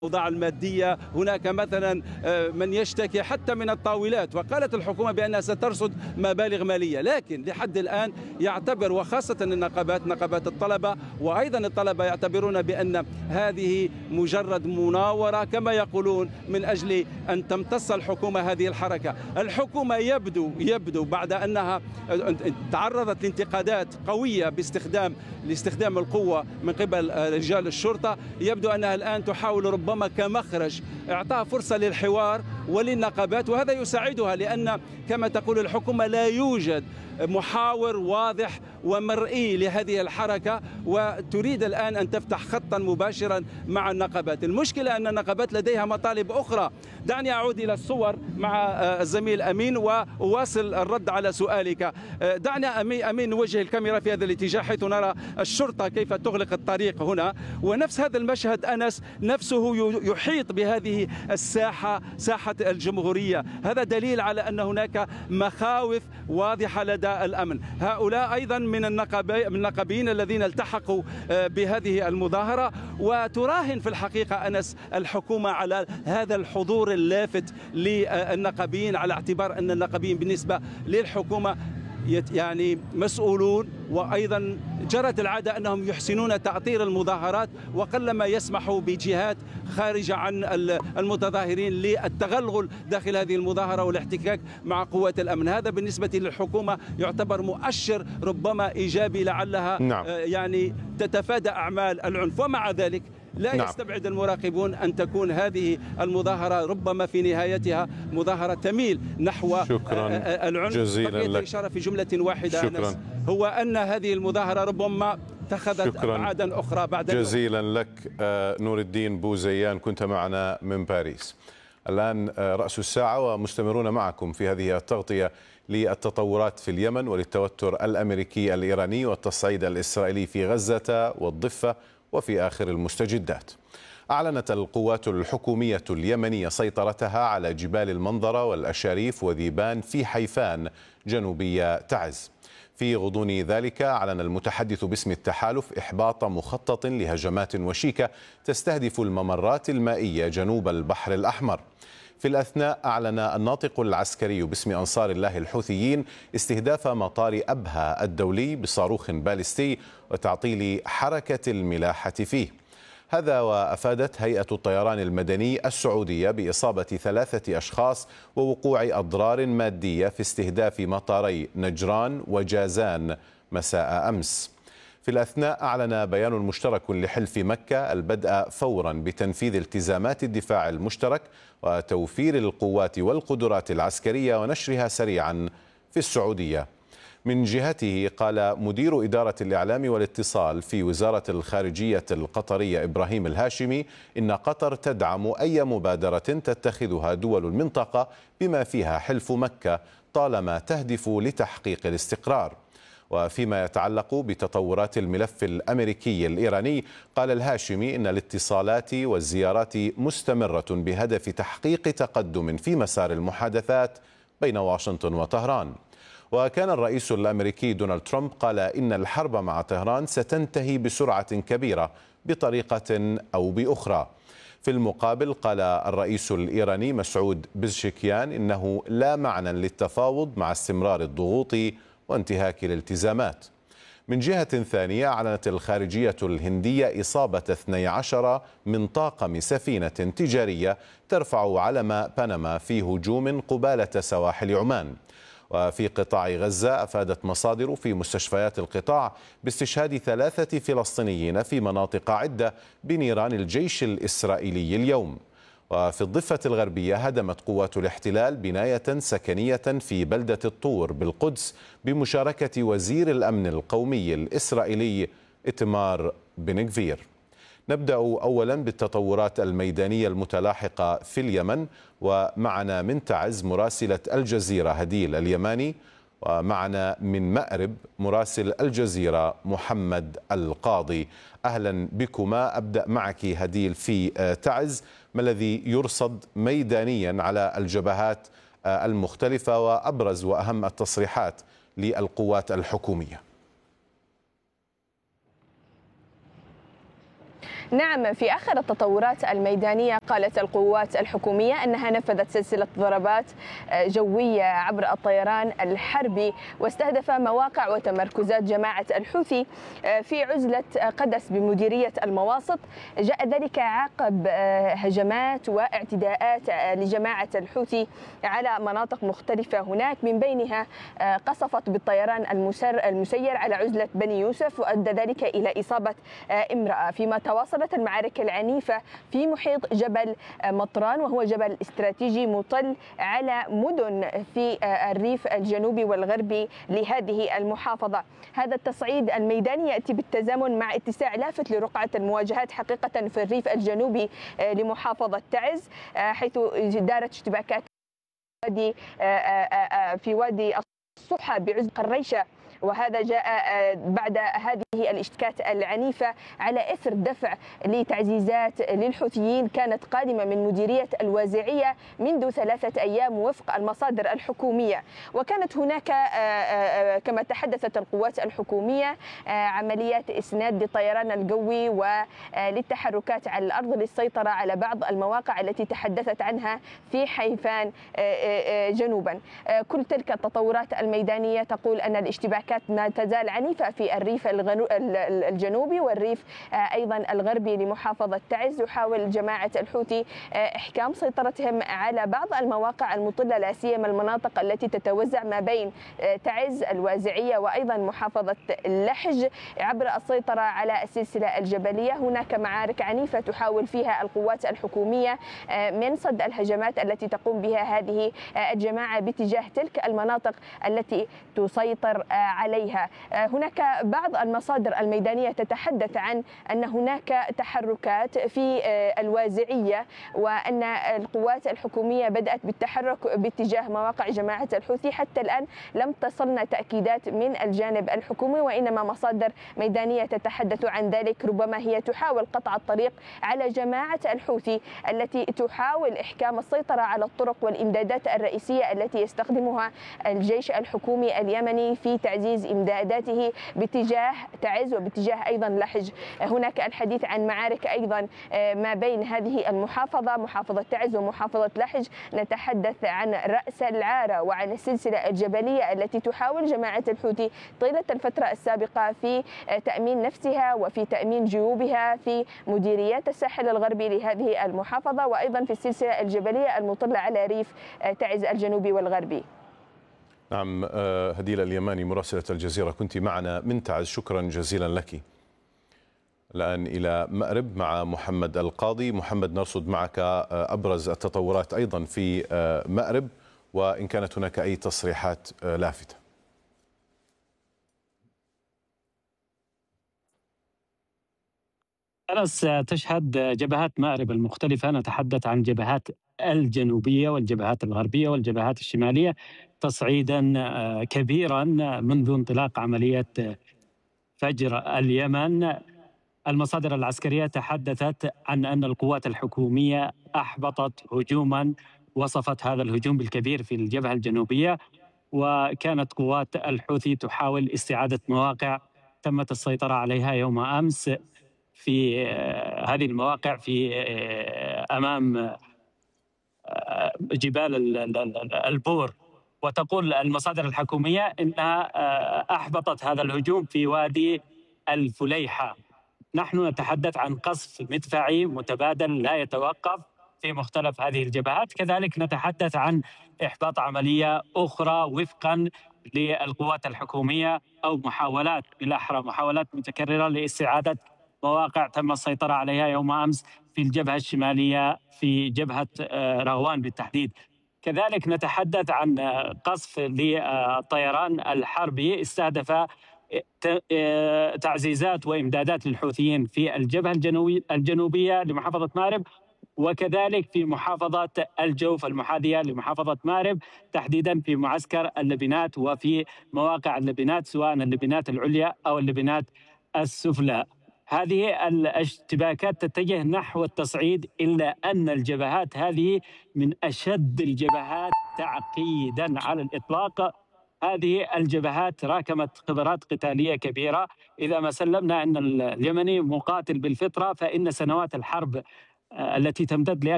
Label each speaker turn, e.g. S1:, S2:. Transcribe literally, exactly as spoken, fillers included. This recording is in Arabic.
S1: الأوضاع المادية. هناك مثلا من يشتكي حتى من الطاولات، وقالت الحكومة بأنها سترصد مبالغ مالية، لكن لحد الآن يعتبر، وخاصة النقابات نقابات الطلبة وأيضا الطلبة، يعتبرون بأن هذه مجرد مناورة كما يقولون من أجل أن تمتص الحكومة هذه الحركة. الحكومة يبدو يبدو بعد أنها تعرضت لانتقادات قوية باستخدام لاستخدام القوة من قبل رجال الشرطة، يبدو أنها الآن تحاول ربما كمخرج إعطاء فرصة للحوار وللنقابات، وهذا يساعدها، لأن كما تقول الحكومة لا يوجد محاور واضح ومرئي لهذه الحركة، وتريد الآن أن تفتح خطا مباشرا مع النقابات. المشكلة أن النقابات لديها مطالب أخرى. دعني أعود إلى الصور مع الزميل أمين وأواصل الرد على سؤالك. دعني أمين نوجه الكاميرا في هذا الاتجاه حيث نرى الشرطة كيف تغلق الطريق هنا، ونفس هذا المشهد أنس نفسه يحيط بهذه الساحة، ساحة الجمهورية. هذا دليل على أن هناك مخاوف واضحة لدى الأمن. هؤلاء أيضا من النقابيين الذين التحقوا بهذه المظاهرة، وتراهن في الحقيقة أنس الحكومة على هذا الحضور اللافت للنقابيين، على اعتبار أن النقابيين بالنسبة للحكومة يعني مسؤولون، وأيضا جرت العادة أنهم يحسنون تعطير المظاهرات، وقلما يسمحوا بجهات خارجة عن المتظاهرين للتغلغل داخل هذه المظاهرة والاحتكاك مع قوات الأمن. هذا بالنسبة للحكومة يعتبر مؤشر ربما إيجابي، لعلها نعم. يعني تتفادى أعمال العنف. ومع ذلك لا نعم. يستبعد المراقبون أن تكون هذه المظاهرة ربما في نهايتها مظاهرة تميل نحو
S2: شكرا
S1: العنف.
S2: جزيلا لك.
S1: الإشارة في جملة واحدة
S2: شكرا.
S1: أنس هو أن هذه المظاهرة ربما اتخذت أبعادا أخرى بعد
S2: جزيلا اليوم. لك نور الدين بوزيان، كنت معنا من باريس. الآن رأس الساعة ومستمرون معكم في هذه التغطية للتطورات في اليمن وللتوتر الأمريكي الإيراني والتصعيد الإسرائيلي في غزة والضفة وفي آخر المستجدات. أعلنت القوات الحكومية اليمنية سيطرتها على جبال المنظرة والأشاريف وذيبان في حيفان جنوبي تعز. في غضون ذلك أعلن المتحدث باسم التحالف إحباط مخطط لهجمات وشيكة تستهدف الممرات المائية جنوب البحر الأحمر. في الأثناء أعلن الناطق العسكري باسم أنصار الله الحوثيين استهداف مطار أبها الدولي بصاروخ باليستي وتعطيل حركة الملاحة فيه. هذا وأفادت هيئة الطيران المدني السعودية بإصابة ثلاثة أشخاص ووقوع أضرار مادية في استهداف مطاري نجران وجازان مساء أمس. في الأثناء أعلن بيان مشترك لحلف مكة البدء فورا بتنفيذ التزامات الدفاع المشترك وتوفير القوات والقدرات العسكرية ونشرها سريعا في السعودية. من جهته قال مدير إدارة الإعلام والاتصال في وزارة الخارجية القطرية إبراهيم الهاشمي إن قطر تدعم أي مبادرة تتخذها دول المنطقة بما فيها حلف مكة طالما تهدف لتحقيق الاستقرار. وفيما يتعلق بتطورات الملف الأمريكي الإيراني قال الهاشمي إن الاتصالات والزيارات مستمرة بهدف تحقيق تقدم في مسار المحادثات بين واشنطن وطهران. وكان الرئيس الأمريكي دونالد ترامب قال إن الحرب مع طهران ستنتهي بسرعة كبيرة بطريقة أو بأخرى. في المقابل قال الرئيس الإيراني مسعود بزشكيان إنه لا معنى للتفاوض مع استمرار الضغوط وانتهاك الالتزامات. من جهة ثانية أعلنت الخارجية الهندية إصابة اثني عشر من طاقم سفينة تجارية ترفع علم بنما في هجوم قبالة سواحل عمان. وفي قطاع غزة أفادت مصادر في مستشفيات القطاع باستشهاد ثلاثة فلسطينيين في مناطق عدة بنيران الجيش الإسرائيلي اليوم. وفي الضفة الغربية هدمت قوات الاحتلال بناية سكنية في بلدة الطور بالقدس بمشاركة وزير الأمن القومي الإسرائيلي إتمار بن غفير. نبدأ أولا بالتطورات الميدانية المتلاحقة في اليمن، ومعنا من تعز مراسلة الجزيرة هديل اليماني، ومعنا من مأرب مراسل الجزيرة محمد القاضي. أهلا بكما. أبدأ معك هديل في تعز، ما الذي يرصد ميدانيا على الجبهات المختلفة وأبرز وأهم التصريحات للقوات الحكومية؟
S3: نعم، في آخر التطورات الميدانية قالت القوات الحكومية أنها نفذت سلسلة ضربات جوية عبر الطيران الحربي واستهدف مواقع وتمركزات جماعة الحوثي في عزلة قدس بمديرية المواسط. جاء ذلك عقب هجمات واعتداءات لجماعة الحوثي على مناطق مختلفة هناك، من بينها قصفت بالطيران المسير على عزلة بني يوسف وأدى ذلك إلى إصابة امرأة، فيما تواصلت المعارك العنيفة في محيط جبل مطران وهو جبل استراتيجي مطل على مدن في الريف الجنوبي والغربي لهذه المحافظة. هذا التصعيد الميداني يأتي بالتزامن مع اتساع لافت لرقعة المواجهات حقيقة في الريف الجنوبي لمحافظة تعز، حيث دارت اشتباكات في وادي الصحة بعزل قريشة، وهذا جاء بعد هذه الاشتكات العنيفة على إثر دفع لتعزيزات للحوثيين كانت قادمة من مديرية الوازعية منذ ثلاثة أيام وفق المصادر الحكومية. وكانت هناك كما تحدثت القوات الحكومية عمليات إسناد للطيران الجوي وللتحركات على الأرض للسيطرة على بعض المواقع التي تحدثت عنها في حيفان جنوبا. كل تلك التطورات الميدانية تقول أن الاشتباكات ما تزال عنيفة في الريف الجنوبي والريف أيضا الغربي لمحافظة تعز. يحاول جماعة الحوثي إحكام سيطرتهم على بعض المواقع المطلة، لا سيما المناطق التي تتوزع ما بين تعز الوازعية وأيضا محافظة لحج عبر السيطرة على السلسلة الجبلية. هناك معارك عنيفة تحاول فيها القوات الحكومية من صد الهجمات التي تقوم بها هذه الجماعة باتجاه تلك المناطق التي تسيطر عليها. هناك بعض المصادر الميدانية تتحدث عن أن هناك تحركات في الوازعية وأن القوات الحكومية بدأت بالتحرك باتجاه مواقع جماعة الحوثي. حتى الآن لم تصلنا تأكيدات من الجانب الحكومي، وإنما مصادر ميدانية تتحدث عن ذلك. ربما هي تحاول قطع الطريق على جماعة الحوثي التي تحاول إحكام السيطرة على الطرق والإمدادات الرئيسية التي يستخدمها الجيش الحكومي اليمني في تعزيز إمداداته باتجاه تعز وباتجاه أيضا لحج. هناك الحديث عن معارك أيضا ما بين هذه المحافظة محافظة تعز ومحافظة لحج. نتحدث عن رأس العارة وعن السلسلة الجبلية التي تحاول جماعة الحوثي طيلة الفترة السابقة في تأمين نفسها وفي تأمين جيوبها في مديريات الساحل الغربي لهذه المحافظة، وأيضا في السلسلة الجبلية المطلة على ريف تعز الجنوبي والغربي.
S2: نعم، هديلة اليماني مراسلة الجزيرة كنت معنا من تعز، شكرا جزيلا لك. الآن إلى مأرب مع محمد القاضي. محمد، نرصد معك أبرز التطورات أيضا في مأرب وإن كانت هناك أي تصريحات لافتة.
S4: أنس، تشهد جبهات مأرب المختلفة، نتحدث عن جبهات الجنوبية والجبهات الغربية والجبهات الشمالية، تصعيدا كبيرا منذ انطلاق عملية فجر اليمن. المصادر العسكرية تحدثت عن أن القوات الحكومية أحبطت هجوما، وصفت هذا الهجوم بالكبير في الجبهة الجنوبية، وكانت قوات الحوثي تحاول استعادة مواقع تمت السيطرة عليها يوم أمس في هذه المواقع في أمام جبال البور. وتقول المصادر الحكومية أنها أحبطت هذا الهجوم في وادي الفليحة. نحن نتحدث عن قصف مدفعي متبادل لا يتوقف في مختلف هذه الجبهات. كذلك نتحدث عن إحباط عملية أخرى وفقا للقوات الحكومية، أو محاولات بالأحرى محاولات متكررة لاستعادة مواقع تم السيطرة عليها يوم أمس في الجبهة الشمالية في جبهة راوان بالتحديد. كذلك نتحدث عن قصف للطيران الحربي استهدف تعزيزات وإمدادات للحوثيين في الجبهة الجنوبية لمحافظة مأرب، وكذلك في محافظة الجوف المحاذية لمحافظة مأرب، تحديدا في معسكر اللبنات وفي مواقع اللبنات سواء اللبنات العليا أو اللبنات السفلى. هذه الاشتباكات تتجه نحو التصعيد، إلا أن الجبهات هذه من أشد الجبهات تعقيدا على الإطلاق، هذه الجبهات راكمت خبرات قتالية كبيرة. إذا ما سلمنا أن اليمني مقاتل بالفطرة، فإن سنوات الحرب التي تمتد